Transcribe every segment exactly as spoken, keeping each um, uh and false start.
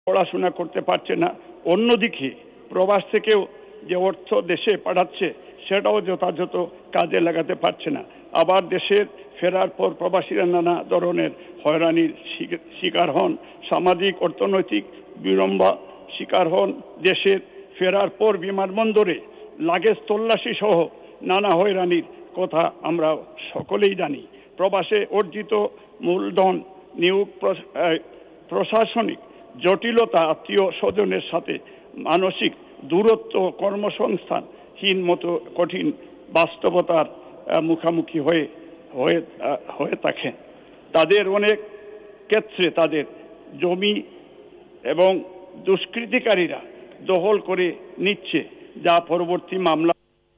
পড়াশোনা করতে পারছে না, অন্যদিকে প্রবাস থেকেও যে অর্থ দেশে পাঠাচ্ছে সেটাও যথাযথ কাজে লাগাতে পারছে না। আবার দেশের ফেরার পর প্রবাসীরা নানা ধরনের হয়রানির শিকার হন, সামাজিক অর্থনৈতিক বিড়ম্বনা শিকার হন। দেশের ফেরার পর বিমানবন্দরে লাগেজ তল্লাশি সহ নানা হয়রানির কথা আমরা সকলেই জানি। প্রবাসে অর্জিত মূলধন, নিয়োগ, প্রশাসনিক জটিলতা, আত্মীয় স্বজনের সাথে মানসিক দূরত্ব, কর্মসংস্থানহীন মতো কঠিন বাস্তবতার মুখোমুখি হয়ে হয়ে হয়ে থাকে। তাদের অনেক ক্ষেত্রে তাদের জমি এবং দুষ্কৃতিকারীরা দখল করে নিচ্ছে, যা পরবর্তী মামলা।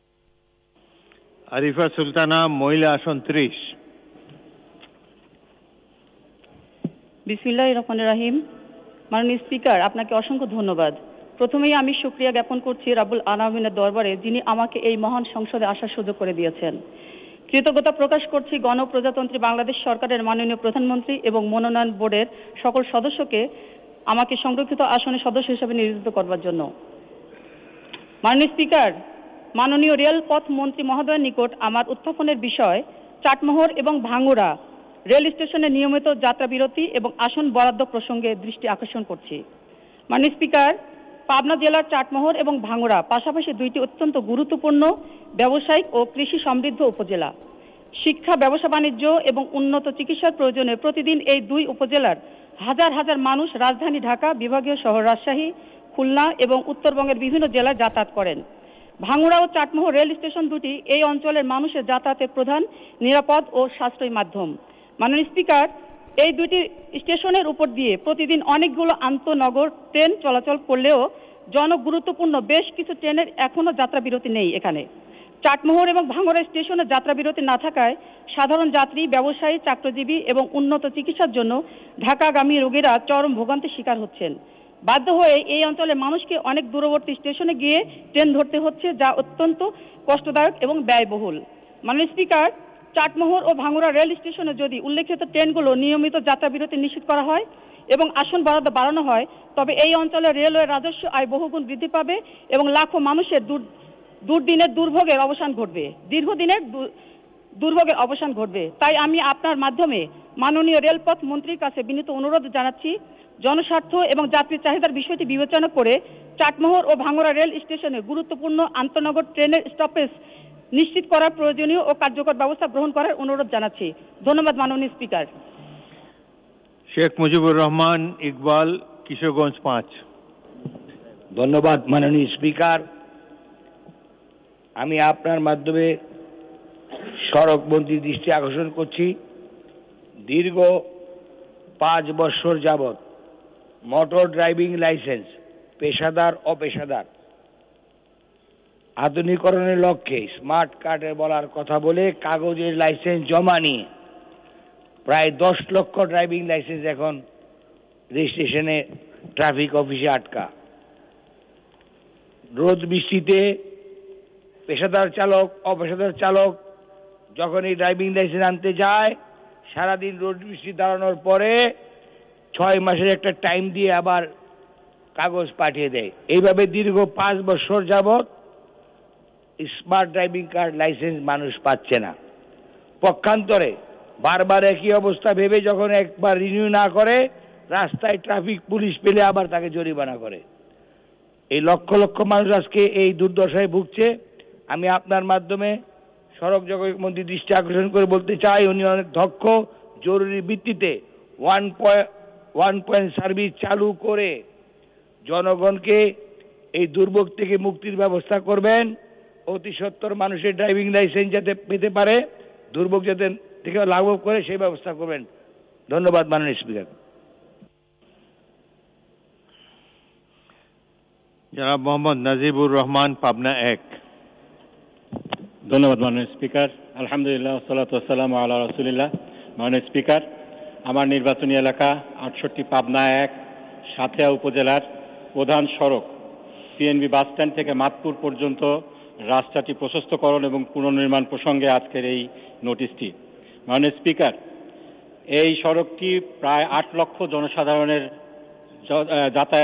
আরিফা সুলতানা, মহিলা আসন ত্রিশ। বিসমিল্লাহির রহমানির রহিম। মাননীয় স্পিকার, আপনাকে অসংখ্য ধন্যবাদ। প্রথমেই আমি শুকরিয়া জ্ঞাপন করছি রাব্বুল আলামিনের দরবারে, যিনি আমাকে এই মহান সংসদে আসার সুযোগ করে দিয়েছেন। কৃতজ্ঞতা প্রকাশ করছি গণপ্রজাতন্ত্রী বাংলাদেশ সরকারের মাননীয় প্রধানমন্ত্রী এবং মনোনয়ন বোর্ডের সকল সদস্যকে আমাকে সংরক্ষিত আসনে সদস্য হিসেবে নিয়োজিত করবার জন্য। মাননীয় স্পিকার, মাননীয় রেলপথ মন্ত্রী মহোদয়ের নিকট আমার উত্থাপনের বিষয় চাটমোহর এবং ভাঙ্গুড়া রেল স্টেশনে নিয়মিত যাত্রা বিরতি এবং আসন বরাদ্দ প্রসঙ্গে দৃষ্টি আকর্ষণ করছি। মাননীয় স্পিকার, পাবনা জেলার চাটমোহর এবং ভাঙ্গুড়া পাশাপাশি দুইটি অত্যন্ত গুরুত্বপূর্ণ ব্যবসায়িক ও কৃষি সমৃদ্ধ উপজেলা। শিক্ষা, ব্যবসা বাণিজ্য এবং উন্নত চিকিৎসার প্রয়োজনে প্রতিদিন এই দুই উপজেলার হাজার হাজার মানুষ রাজধানী ঢাকা, বিভাগীয় শহর রাজশাহী, খুলনা এবং উত্তরবঙ্গের বিভিন্ন জেলায় যাতায়াত করেন। ভাঙ্গুড়া ও চাটমোহর রেল স্টেশন দুটি এই অঞ্চলের মানুষের যাতায়াতের প্রধান, নিরাপদ ও সাশ্রয়ী মাধ্যম। মাননীয় স্পিকার, এই দুটি স্টেশনের উপর দিয়ে প্রতিদিন অনেকগুলো আন্তঃনগর ট্রেন চলাচল করলেও জনগুরুত্বপূর্ণ বেশ কিছু ট্রেনের এখনো যাত্রা বিরতি নেই এখানে। চাটমোহর এবং ভাঙ্গুড়া স্টেশনে যাত্রা বিরতি না থাকায় সাধারণ যাত্রী, ব্যবসায়ী, চাকরিজীবী এবং উন্নত চিকিৎসার জন্য ঢাকাগামী রোগীরা চরম ভোগান্তির শিকার হচ্ছেন। বাধ্য হয়ে এই অঞ্চলের মানুষকে অনেক দূরবর্তী স্টেশনে গিয়ে ট্রেন ধরতে হচ্ছে, যা অত্যন্ত কষ্টদায়ক এবং ব্যয়বহুল। মাননীয় স্পিকার, চাটমোহর ও ভাঙ্গুড়া রেল স্টেশনে যদি উল্লেখিত ট্রেনগুলো নিয়মিত যাত্রা বিরতি নিশ্চিত করা হয় এবং আসন বরাদ্দ বাড়ানো হয়, তবে এই অঞ্চলের রেলওয়ে রাজস্ব আয় বহুগুণ বৃদ্ধি পাবে এবং লাখো মানুষের দুর্দিনের দুর্ভোগের অবসান ঘটবে দীর্ঘদিনের দুর্ভোগের অবসান ঘটবে। তাই আমি আপনার মাধ্যমে মাননীয় রেলপথ মন্ত্রীর কাছে বিনীত অনুরোধ জানাচ্ছি, জনস্বার্থ এবং যাত্রী চাহিদার বিষয়টি বিবেচনা করে চাটমোহর ও ভাঙ্গুড়া রেল স্টেশনে গুরুত্বপূর্ণ আন্তঃনগর ট্রেনের স্টপেজ নিশ্চিত করার প্রয়োজনীয় ও কার্যকর ব্যবস্থা গ্রহণ করার অনুরোধ জানাচ্ছি। ধন্যবাদ মাননীয় স্পিকার। শেখ মুজিবুর রহমান ইকবাল, কিশোরগঞ্জ পাঁচ। ধন্যবাদ মাননীয় স্পিকার। আমি আপনার মাধ্যমে সড়ক মন্ত্রীর দৃষ্টি আকর্ষণ করছি, দীর্ঘ পাঁচ বছর যাবৎ মোটর ড্রাইভিং লাইসেন্স পেশাদার অপেশাদার আধুনিকরণের লক্ষ্যে স্মার্ট কার্ডের বলার কথা বলে কাগজের লাইসেন্স জমা নিয়ে প্রায় দশ লক্ষ ড্রাইভিং লাইসেন্স এখন রেজিস্ট্রেশনে ট্রাফিক অফিসে আটকা। রোদ বৃষ্টিতে পেশাদার চালক, অপেশাদার চালক যখন এই ড্রাইভিং লাইসেন্স আনতে যায়, সারাদিন রোদ বৃষ্টি দাঁড়ানোর পরে ছয় মাসের একটা টাইম দিয়ে আবার কাগজ পাঠিয়ে দেয়। এইভাবে দীর্ঘ পাঁচ বছর যাবৎ স্মার্ট ড্রাইভিং কার্ড লাইসেন্স মানুষ পাচ্ছে না। পক্ষান্তরে বারবার একই অবস্থা ভেবে যখন একবার রিনিউ না করে, রাস্তায় ট্রাফিক পুলিশ পেলে আবার তাকে জরিমানা করে। এই লক্ষ লক্ষ মানুষ আজকে এই দুর্দশায় ভুগছে। আমি আপনার মাধ্যমে সড়ক যোগাযোগ মন্ত্রী দৃষ্টি আকর্ষণ করে বলতে চাই, উনি অনেক দক্ষ, জরুরি ভিত্তিতে one point one point service চালু করে জনগণকে এই দুর্ভোগ থেকে মুক্তির ব্যবস্থা করবেন। অতি সত্তর মানুষের ড্রাইভিং লাইসেন্স যাতে পেতে পারে, দুর্ভোগ যাতে থেকে লাঘব করে সেই ব্যবস্থা করবেন। ধন্যবাদ মাননীয় স্পিকার। জনাব মোহাম্মদ নাজিবুর রহমান, পাবনা এক। ধন্যবাদ মাননীয় স্পিকার। আলহামদুলিল্লাহ, ওয়াসসালাতু ওয়াসসালামু আলা রাসূলিল্লাহ। মাননীয় স্পিকার, আমার নির্বাচনী এলাকা আটষট্টি পাবনা এক সাঁথিয়া উপজেলার প্রধান সড়ক পিএনবি বাস স্ট্যান্ড থেকে মাতপুর পর্যন্ত রাস্তাটি প্রশস্তকরণ এবং পুনর্নির্মাণ প্রসঙ্গে আজকের এই নোটিশটি। মাননীয় স্পিকার, এই সড়কটি প্রায় আট লক্ষ জনসাধারণের য- আহ, যাতায়াত